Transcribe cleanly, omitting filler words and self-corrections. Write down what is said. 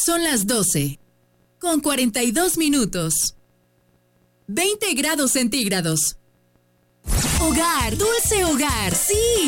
Son las 12, con 42 minutos. 20 grados centígrados. Hogar, dulce hogar, sí.